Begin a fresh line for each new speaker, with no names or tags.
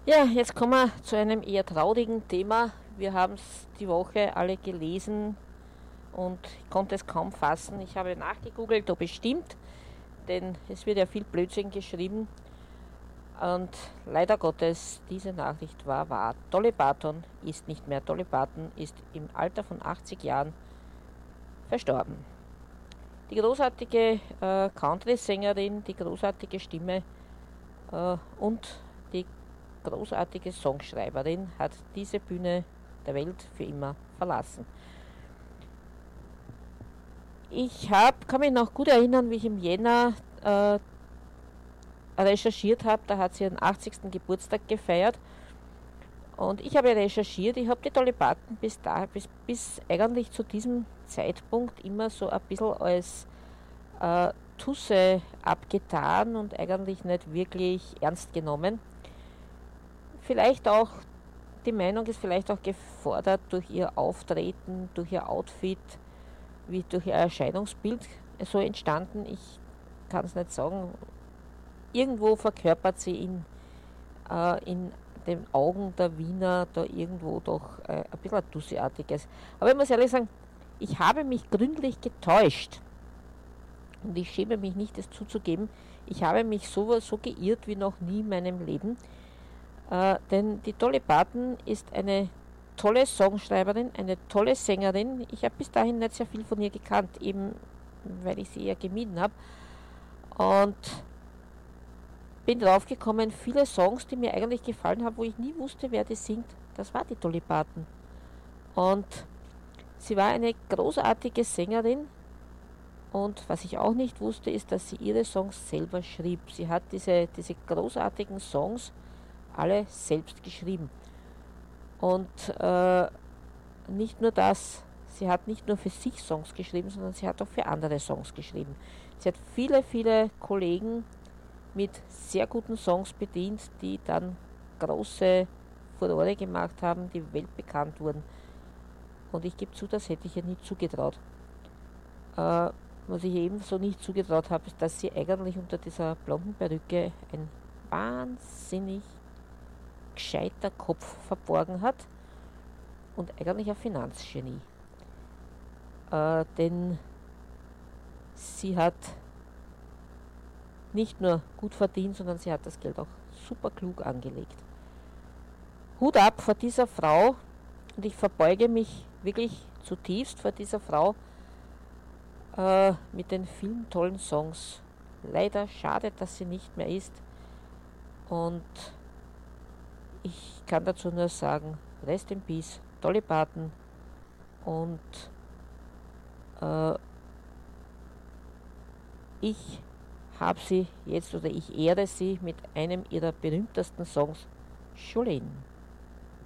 Ja, jetzt kommen wir zu einem eher traurigen Thema. Wir haben es die Woche alle gelesen und ich konnte es kaum fassen. Ich habe nachgegoogelt, ob es stimmt, denn es wird ja viel Blödsinn geschrieben. Und leider Gottes, diese Nachricht war wahr. Dolly Parton ist nicht mehr. Dolly Parton ist im Alter von 80 Jahren verstorben. Die großartige Country-Sängerin, die großartige Stimme und die großartige Songschreiberin hat diese Bühne der Welt für immer verlassen. Kann mich noch gut erinnern, wie ich im Jänner recherchiert habe. Da hat sie ihren 80. Geburtstag gefeiert. Und ich habe recherchiert, ich habe die Dolly Parton bis eigentlich zu diesem Zeitpunkt immer so ein bisschen als Tusse abgetan und eigentlich nicht wirklich ernst genommen. Vielleicht auch, die Meinung ist vielleicht auch gefordert durch ihr Auftreten, durch ihr Outfit, wie durch ihr Erscheinungsbild so entstanden. Ich kann es nicht sagen. Irgendwo verkörpert sie in den Augen der Wiener da irgendwo doch ein bisschen ein Tussi-artiges. Aber ich muss ehrlich sagen, ich habe mich gründlich getäuscht. Und ich schäme mich nicht, es zuzugeben. Ich habe mich so geirrt wie noch nie in meinem Leben. Denn die Dolly Parton ist eine tolle Songschreiberin, eine tolle Sängerin. Ich habe bis dahin nicht sehr viel von ihr gekannt, eben weil ich sie eher gemieden habe. Und bin draufgekommen, viele Songs, die mir eigentlich gefallen haben, wo ich nie wusste, wer die singt, das war die Dolly Parton. Und sie war eine großartige Sängerin. Und was ich auch nicht wusste, ist, dass sie ihre Songs selber schrieb. Sie hat diese großartigen Songs alle selbst geschrieben. Und nicht nur das, sie hat nicht nur für sich Songs geschrieben, sondern sie hat auch für andere Songs geschrieben. Sie hat viele, viele Kollegen mit sehr guten Songs bedient, die dann große Furore gemacht haben, die weltbekannt wurden. Und ich gebe zu, das hätte ich ihr nie zugetraut. Äh, Was ich ebenso nicht zugetraut habe, ist, dass sie eigentlich unter dieser blonden Perücke ein wahnsinnig gescheiter Kopf verborgen hat und eigentlich ein Finanzgenie. Denn sie hat nicht nur gut verdient, sondern sie hat das Geld auch super klug angelegt. Hut ab vor dieser Frau und ich verbeuge mich wirklich zutiefst vor dieser Frau mit den vielen tollen Songs. Leider schade, dass sie nicht mehr ist und ich kann dazu nur sagen, Rest in Peace, Dolly Parton und äh, ich habe sie jetzt oder ich ehre sie mit einem ihrer berühmtesten Songs, Jolene.